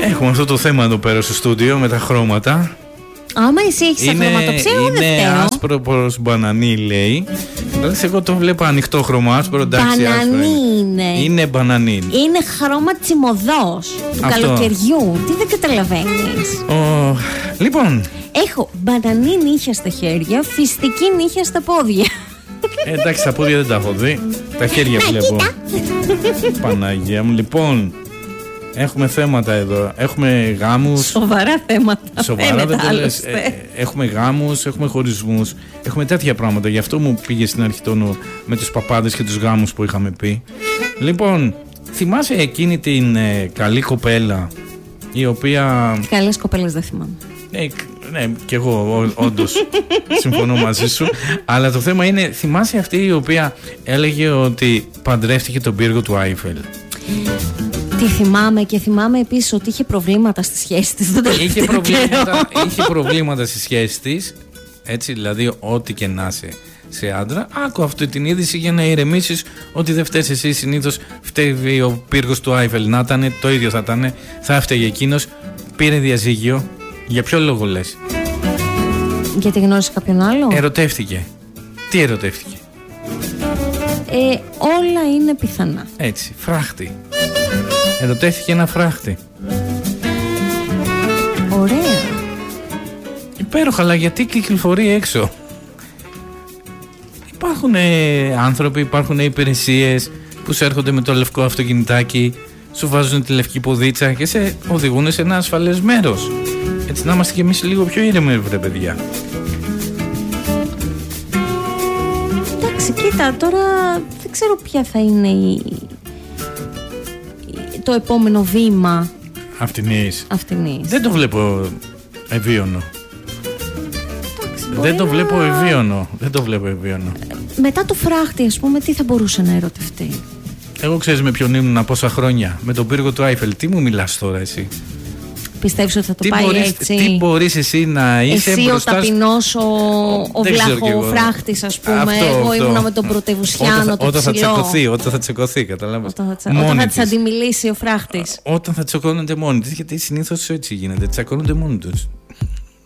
Έχουμε αυτό το θέμα εδώ πέρα στο στούντιο με τα χρώματα. Άμα εσύ έχεις αχρωματοψία, εγώ δεν φταίω. Είναι άσπρο προς μπανανί, λέει. Δηλαδή, εγώ το βλέπω ανοιχτό χρώμα, άσπρο, εντάξει. Μπανανί είναι. Είναι μπανανί. Είναι χρώμα τσιμωδός του καλοκαιριού. Τι δεν καταλαβαίνεις. Λοιπόν. Έχω μπανανί νύχια στα χέρια, φιστική νύχια στα πόδια. Εντάξει, τα πόδια δεν τα έχω δει. Τα χέρια βλέπω. Παναγία μου, λοιπόν. Έχουμε θέματα εδώ. Έχουμε γάμους. Σοβαρά θέματα. Σοβαρά δεν το λες. Έχουμε γάμους, έχουμε χωρισμούς. Έχουμε τέτοια πράγματα. Γι' αυτό μου πήγε στην αρχή το νου με τους παπάδες και τους γάμους που είχαμε πει. Λοιπόν, θυμάσαι εκείνη την καλή κοπέλα η οποία. Καλές κοπέλες δεν θυμάμαι. Ναι, και εγώ όντως συμφωνώ μαζί σου. Αλλά το θέμα είναι, θυμάσαι αυτή η οποία έλεγε ότι παντρεύτηκε τον πύργο του Άιφελ? Τη θυμάμαι και θυμάμαι επίσης ότι είχε προβλήματα στη σχέση της. Είχε προβλήματα στη σχέση της. Έτσι, δηλαδή, ό,τι και να είσαι σε άντρα. Άκου αυτή την είδηση για να ηρεμήσεις ότι δεν φταίς εσύ. Συνήθως φταίει ο πύργος του Άιφελ. Να ήταν, το ίδιο θα ήταν. Θα έφταιγε εκείνος. Πήρε διαζύγιο. Για ποιο λόγο λες? Γιατί γνώρισε κάποιον άλλο? Ερωτεύτηκε. Τι ερωτεύτηκε? Όλα είναι πιθανά. Έτσι, φράχτη. Ερωτεύτηκε ένα φράχτη. Ωραία. Υπέροχα, αλλά γιατί κυκλοφορεί έξω? Υπάρχουν άνθρωποι, υπάρχουν υπηρεσίες που σε έρχονται με το λευκό αυτοκινητάκι, σου βάζουν τη λευκή ποδίτσα και σε οδηγούν σε ένα ασφαλές μέρος. Έτσι να είμαστε κι εμείς λίγο πιο ήρεμοι, βρε παιδιά. Εντάξει, κοίτα, τώρα δεν ξέρω ποια θα είναι το επόμενο βήμα αυτινής. Δεν το βλέπω ευίωνο. Δεν το βλέπω ευίωνο. Μετά το φράχτη, ας πούμε, τι θα μπορούσε να ερωτευτεί? Εγώ ξέρεις με ποιον ήμουν πόσα χρόνια? Με τον πύργο του Άιφελ. Τι μου μιλάς τώρα εσύ? Πιστεύεις ότι θα το πάει έτσι? Τι μπορείς εσύ να είσαι εσύ μπροστά? Εσύ ο ταπεινός, ο βλαχοφράχτης, ας πούμε. Εγώ ήμουνα με τον πρωτευουσιάνο, το ψηλό. Όταν θα τσεκωθεί, καταλάβες. Όταν θα της αντιμιλήσει ο φράχτης. Όταν θα τσακώνονται μόνοι της, γιατί συνήθως έτσι γίνεται. Τσακώνονται μόνοι τους.